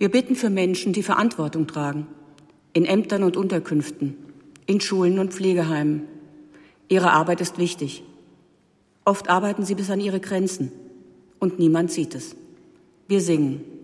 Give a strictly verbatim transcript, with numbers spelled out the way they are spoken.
Wir bitten für Menschen, die Verantwortung tragen, in Ämtern und Unterkünften, in Schulen und Pflegeheimen. Ihre Arbeit ist wichtig. Oft arbeiten sie bis an ihre Grenzen und niemand sieht es. Wir singen.